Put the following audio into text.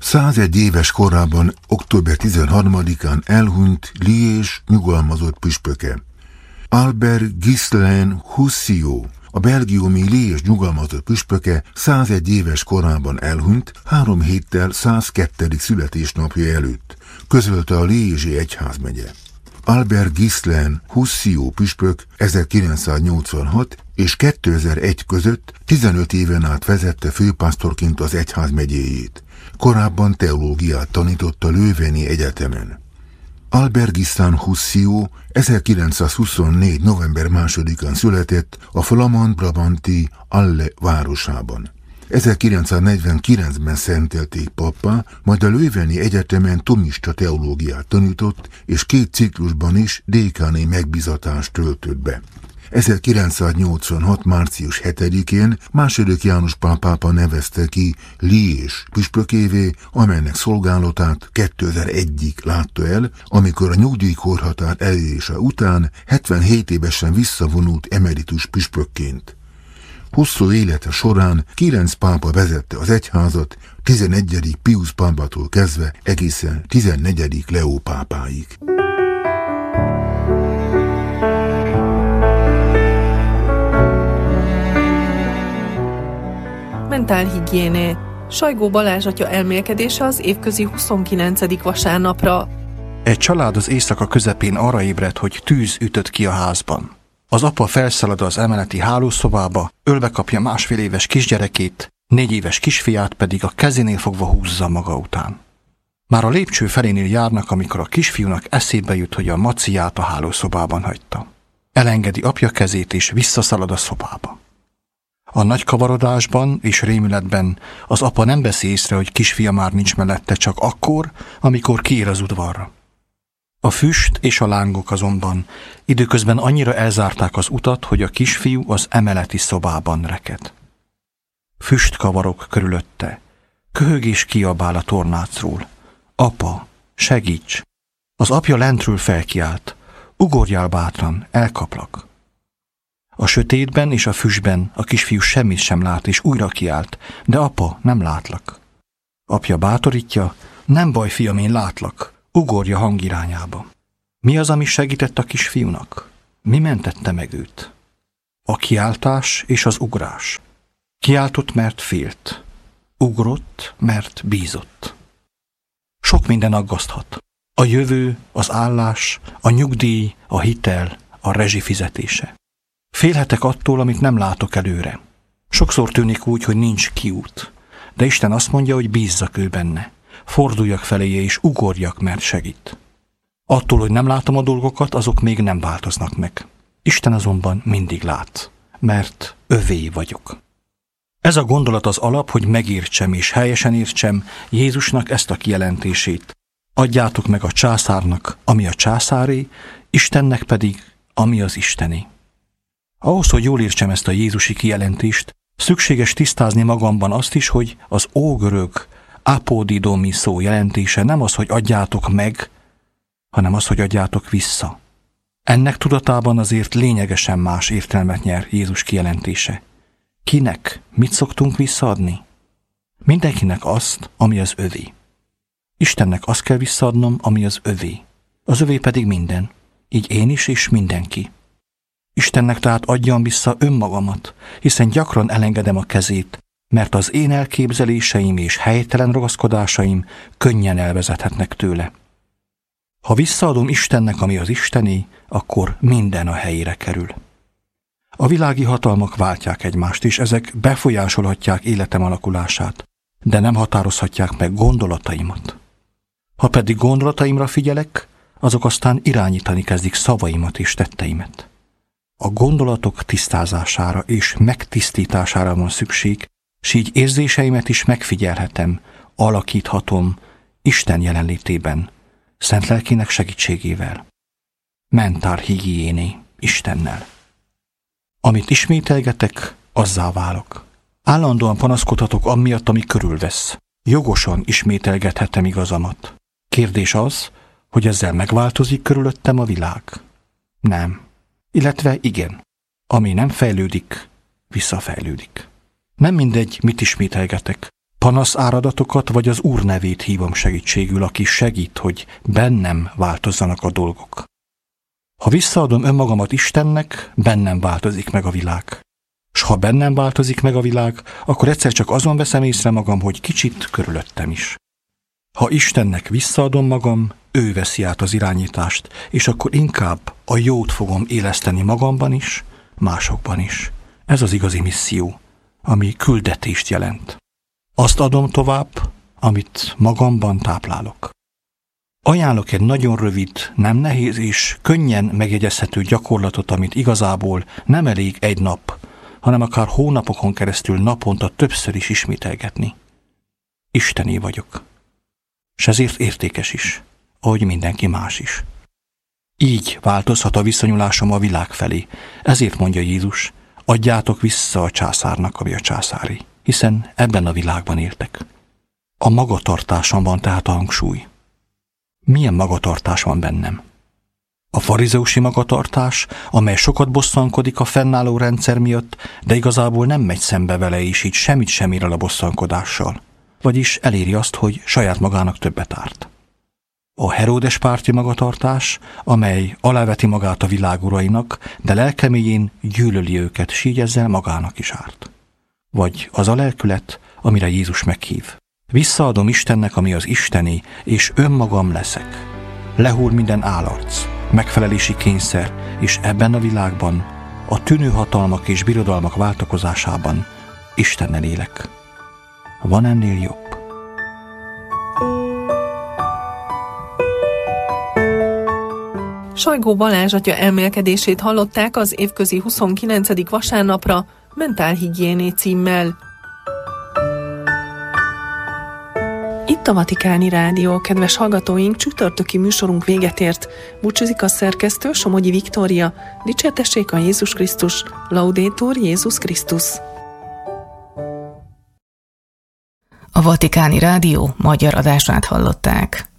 101 éves korában, október 13-án elhunyt Liés nyugalmazott püspöke. Albert Ghislain Houssio, a belgiumi Liés nyugalmazott püspöke 101 éves korában elhunyt 3 héttel 102. születésnapja előtt, közölte a Liési egyházmegye. Albert Ghislain Houssio püspök 1986 és 2001 között 15 éven át vezette főpásztorként az egyház megyéjét. Korábban teológiát tanított a Leuveni Egyetemen. Albert Ghislain Houssio 1924. november 2-án született a flamand-brabanti Halle városában. 1949-ben szentelték pappá, majd a Leuveni Egyetemen thomista teológiát tanított, és 2 ciklusban is dékáni megbízatást töltött be. 1986. március 7-én II. János Pál pápa nevezte ki Liés püspökévé, amelynek szolgálatát 2001-ig látta el, amikor a nyugdíjkorhatár elérése után 77 évesen visszavonult emeritus püspökként. Hosszú élete során 9 pápa vezette az egyházat, 11. Pius pápától kezdve egészen 14. Leó pápáig. Mentálhigiéné. Sajgó Balázs atya elmélkedése az évközi 29. vasárnapra. Egy család az éjszaka közepén arra ébredt, hogy tűz ütött ki a házban. Az apa felszalad az emeleti hálószobába, ölbe kapja 1,5 éves kisgyerekét, 4 éves kisfiát pedig a kezénél fogva húzza maga után. Már a lépcső felénél járnak, amikor a kisfiúnak eszébe jut, hogy a maciát a hálószobában hagyta. Elengedi apja kezét és visszaszalad a szobába. A nagy kavarodásban és rémületben az apa nem veszi észre, hogy kisfia már nincs mellette, csak akkor, amikor kiér az udvarra. A füst és a lángok azonban időközben annyira elzárták az utat, hogy a kisfiú az emeleti szobában reked. Füst kavarok körülötte, köhögés kiabál a tornácról. Apa, segíts! Az apja lentről felkiált. Ugorjál bátran, elkaplak. A sötétben és a füstben a kisfiú semmit sem lát, és újra kiált. De apa, nem látlak. Apja bátorítja, nem baj, fiam, én látlak. Ugorja hangirányába. Mi az, ami segített a kisfiúnak? Mi mentette meg őt? A kiáltás és az ugrás. Kiáltott, mert félt. Ugrott, mert bízott. Sok minden aggaszthat. A jövő, az állás, a nyugdíj, a hitel, a rezsi fizetése. Félhetek attól, amit nem látok előre. Sokszor tűnik úgy, hogy nincs kiút, de Isten azt mondja, hogy bízzak ő benne. Forduljak feléje és ugorjak, mert segít. Attól, hogy nem látom a dolgokat, azok még nem változnak meg. Isten azonban mindig lát, mert övé vagyok. Ez a gondolat az alap, hogy megértsem és helyesen értsem Jézusnak ezt a kijelentését. Adjátok meg a császárnak, ami a császáré, Istennek pedig, ami az Istené. Ahhoz, hogy jól értsem ezt a jézusi kijelentést, szükséges tisztázni magamban azt is, hogy az ógörög apodidomi szó jelentése nem az, hogy adjátok meg, hanem az, hogy adjátok vissza. Ennek tudatában azért lényegesen más értelmet nyer Jézus kijelentése. Kinek mit szoktunk visszaadni? Mindenkinek azt, ami az övé. Istennek azt kell visszaadnom, ami az övé. Az övé pedig minden, így én is és mindenki. Istennek tehát adjam vissza önmagamat, hiszen gyakran elengedem a kezét, mert az én elképzeléseim és helytelen ragaszkodásaim könnyen elvezethetnek tőle. Ha visszaadom Istennek, ami az Istené, akkor minden a helyére kerül. A világi hatalmak váltják egymást, és ezek befolyásolhatják életem alakulását, de nem határozhatják meg gondolataimat. Ha pedig gondolataimra figyelek, azok aztán irányítani kezdik szavaimat és tetteimet. A gondolatok tisztázására és megtisztítására van szükség, s így érzéseimet is megfigyelhetem, alakíthatom Isten jelenlétében, szent lelkének segítségével. Mentálhigiéné, Istennel. Amit ismételgetek, azzá válok. Állandóan panaszkodhatok amiatt, ami körülvesz. Jogosan ismételgethetem igazamat. Kérdés az, hogy ezzel megváltozik körülöttem a világ? Nem. Illetve igen. Ami nem fejlődik, visszafejlődik. Nem mindegy, mit ismételgetek. Panaszáradatokat vagy az Úr nevét hívom segítségül, aki segít, hogy bennem változzanak a dolgok. Ha visszaadom önmagamat Istennek, bennem változik meg a világ. S ha bennem változik meg a világ, akkor egyszer csak azon veszem észre magam, hogy kicsit körülöttem is. Ha Istennek visszaadom magam, ő veszi át az irányítást, és akkor inkább a jót fogom éleszteni magamban is, másokban is. Ez az igazi misszió, ami küldetést jelent. Azt adom tovább, amit magamban táplálok. Ajánlok egy nagyon rövid, nem nehéz és könnyen megjegyezhető gyakorlatot, amit igazából nem elég egy nap, hanem akár hónapokon keresztül naponta többször is ismételgetni. Istené vagyok. S ezért értékes is, ahogy mindenki más is. Így változhat a viszonyulásom a világ felé. Ezért mondja Jézus, adjátok vissza a császárnak, ami a császári, hiszen ebben a világban éltek. A magatartásomban tehát a hangsúly. Milyen magatartás van bennem? A farizeusi magatartás, amely sokat bosszankodik a fennálló rendszer miatt, de igazából nem megy szembe vele, és így semmit sem ér el a bosszankodással. Vagyis eléri azt, hogy saját magának többet árt. A Heródes párti magatartás, amely aláveti magát a világ urainak, de lelkeméjén gyűlöli őket, s így ezzel magának is árt. Vagy az a lelkület, amire Jézus meghív. Visszaadom Istennek, ami az isteni, és önmagam leszek. Lehull minden állarc, megfelelési kényszer, és ebben a világban, a tűnő hatalmak és birodalmak váltakozásában Istennel élek. Van ennél jobb? Sajgó Balázs atya elmélkedését hallották az évközi 29. vasárnapra Mentálhigiéné címmel. Itt a Vatikáni Rádió, kedves hallgatóink, csütörtöki műsorunk véget ért. Búcsúzik a szerkesztő, Somogyi Viktória. Dicsértessék a Jézus Krisztus, Laudetur Jézus Krisztus. A Vatikáni Rádió magyar adását hallották.